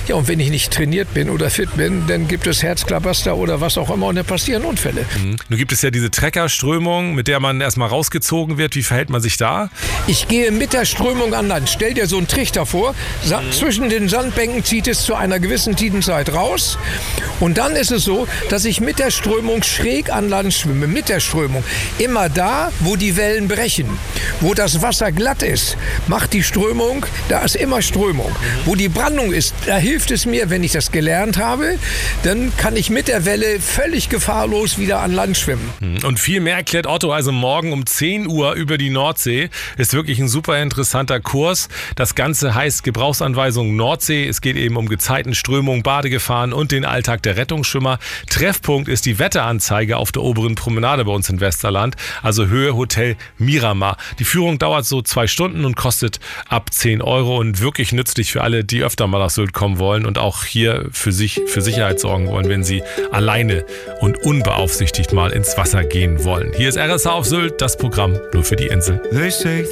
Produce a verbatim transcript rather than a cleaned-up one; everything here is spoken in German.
Ja, und wenn ich nicht trainiert bin oder fit bin, dann gibt es Herzklabaster oder was auch immer und dann passieren Unfälle. Mhm. Nun gibt es ja diese Treckerströmung, mit der man erstmal rausgezogen wird. Wie verhält man sich da? Ich gehe mit der Strömung an Land. Stell dir so einen Trichter vor. Sa- mhm. Zwischen den Sandbänken zieht es zu einer gewissen Tidenzeit raus. Und dann ist es so, dass ich mit der Strömung schräg an Land schwimme. Mit der Strömung. Immer da, wo die Wellen brechen. Wo das Wasser glatt ist, macht die Strömung, da ist immer Strömung. Mhm. Wo die Brandung ist, da hilft es mir, wenn ich das gelernt habe, dann kann ich mit der Welle völlig gefahrlos wieder an Land schwimmen. Und viel mehr erklärt Otto also morgen um zehn Uhr über die Nordsee. Ist wirklich ein super interessanter Kurs. Das Ganze heißt Gebrauchsanweisung Nordsee. Es geht eben um Gezeiten, Strömung, Badegefahren und den Alltag der Rettungsschwimmer. Treffpunkt ist die Wetteranzeige auf der oberen Promenade bei uns in Westerland. Also Höhe Hotel Miramar. Die Führung dauert so zwei Stunden und kostet ab zehn Euro und wirklich nützlich für alle, die öfter mal nach Sylt kommen wollen und auch hier für sich für Sicherheit sorgen wollen, wenn sie alleine und unbeaufsichtigt mal ins Wasser gehen wollen. Hier ist R S H auf Sylt, das Programm nur für die Insel.